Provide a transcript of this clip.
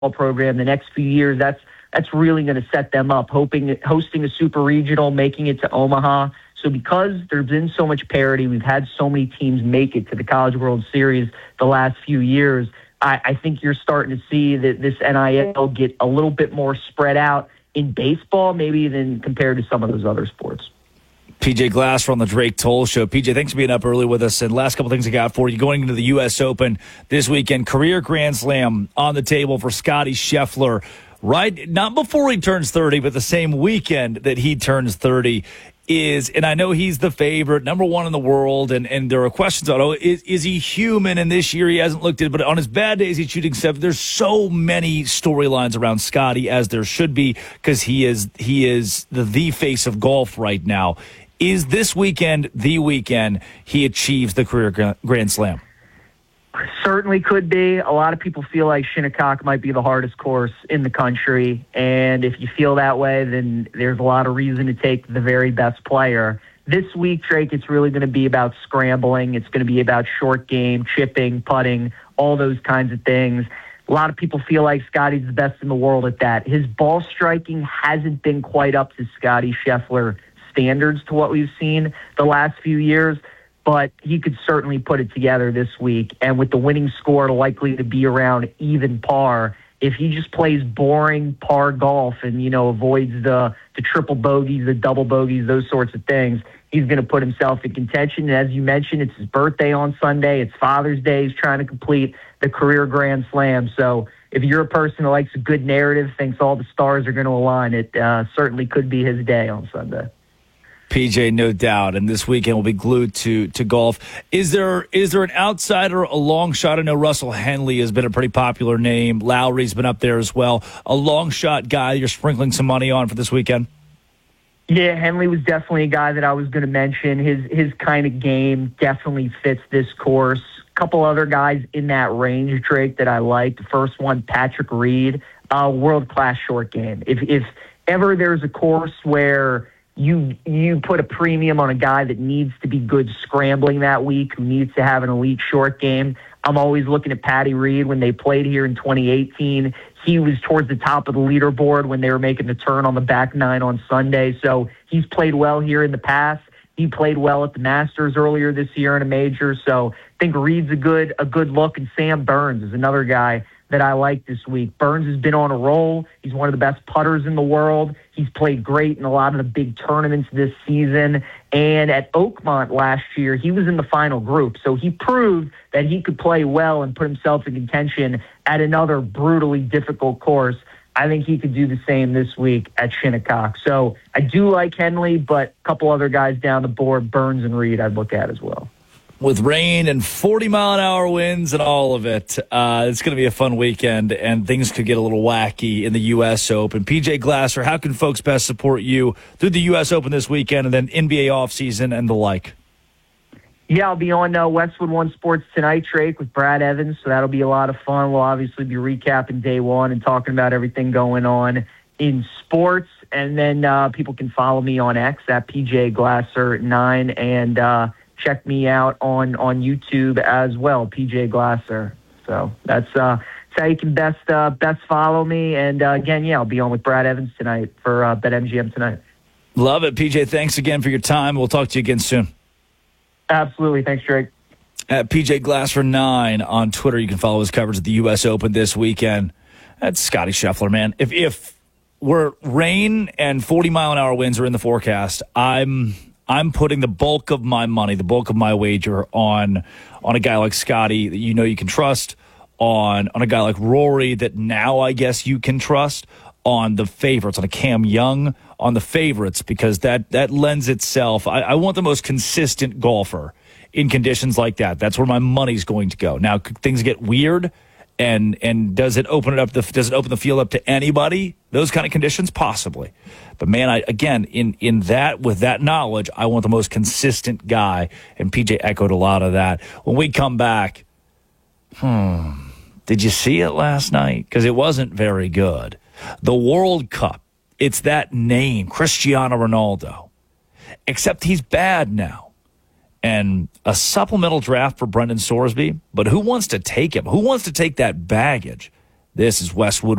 program the next few years, that's really going to set them up, hosting a super regional, making it to Omaha. So because there's been so much parity, we've had so many teams make it to the College World Series the last few years, I think you're starting to see that this NIL get a little bit more spread out in baseball, maybe than compared to some of those other sports. PJ Glasser on the Drake Toll Show. PJ, thanks for being up early with us. And last couple things I got for you. Going into the U.S. Open this weekend, career Grand Slam on the table for Scottie Scheffler. Right, not before he turns 30, but the same weekend that he turns 30 and I know he's the favorite, number one in the world, and there are questions on, is he human? And this year he hasn't looked at it, but on his bad days he's shooting 7. There's so many storylines around Scottie, as there should be, because he is the face of golf right now. Is this weekend the weekend he achieves the career Grand Slam? Certainly could be. A lot of people feel like Shinnecock might be the hardest course in the country, and if you feel that way, then there's a lot of reason to take the very best player. This week, Drake, it's really going to be about scrambling. It's going to be about short game, chipping, putting, all those kinds of things. A lot of people feel like Scottie's the best in the world at that. His ball striking hasn't been quite up to Scottie Scheffler standards to what we've seen the last few years, but he could certainly put it together this week. And with the winning score likely to be around even par, if he just plays boring par golf and, avoids the triple bogeys, the double bogeys, those sorts of things, he's going to put himself in contention. And as you mentioned, it's his birthday on Sunday. It's Father's Day. He's trying to complete the career Grand Slam. So if you're a person who likes a good narrative, thinks all the stars are going to align, it certainly could be his day on Sunday. PJ, no doubt, and this weekend will be glued to golf. Is there an outsider, a long shot? I know Russell Henley has been a pretty popular name. Lowry's been up there as well. A long shot guy you're sprinkling some money on for this weekend? Yeah, Henley was definitely a guy that I was going to mention. His kind of game definitely fits this course. A couple other guys in that range, Drake, that I like. The first one, Patrick Reed, world-class short game. If ever there's a course where you put a premium on a guy that needs to be good scrambling that week, who needs to have an elite short game, I'm always looking at Patty Reed. When they played here in 2018, he was towards the top of the leaderboard when they were making the turn on the back nine on Sunday. So he's played well here in the past. He played well at the Masters earlier this year in a major. So I think Reed's a good look. And Sam Burns is another guy that I like this week. Burns has been on a roll. He's one of the best putters in the world. He's played great in a lot of the big tournaments this season. And at Oakmont last year, he was in the final group. So he proved that he could play well and put himself in contention at another brutally difficult course. I think he could do the same this week at Shinnecock. So I do like Henley, but a couple other guys down the board, Burns and Reed, I'd look at as well. With rain and 40-mile-an-hour winds and all of it, it's going to be a fun weekend, and things could get a little wacky in the U.S. Open. PJ Glasser, how can folks best support you through the U.S. Open this weekend and then NBA offseason and the like? Yeah, I'll be on Westwood One Sports Tonight, Drake, with Brad Evans, so that'll be a lot of fun. We'll obviously be recapping day one and talking about everything going on in sports. And then people can follow me on X at PJ Glasser9 and check me out on YouTube as well, PJ Glasser. So that's how you can best follow me. And again, I'll be on with Brad Evans tonight for BetMGM tonight. Love it, PJ. Thanks again for your time. We'll talk to you again soon. Absolutely. Thanks, Drake. At PJ Glasser9 on Twitter, you can follow his coverage of the U.S. Open this weekend. That's Scottie Scheffler, man. If we're rain and 40-mile-an-hour winds are in the forecast, I'm putting the bulk of my money, the bulk of my wager on a guy like Scottie that you can trust, on a guy like Rory that now I guess you can trust, on the favorites, on a Cam Young, on the favorites, because that lends itself. I want the most consistent golfer in conditions like that. That's where my money's going to go. Now, could things get weird? And does it open the field up to anybody? Those kind of conditions, possibly. But man, with that knowledge, I want the most consistent guy. And PJ echoed a lot of that. When we come back, did you see it last night? Because it wasn't very good. The World Cup. It's that name, Cristiano Ronaldo. Except he's bad now. And a supplemental draft for Brendan Sorsby. But who wants to take him? Who wants to take that baggage? This is Westwood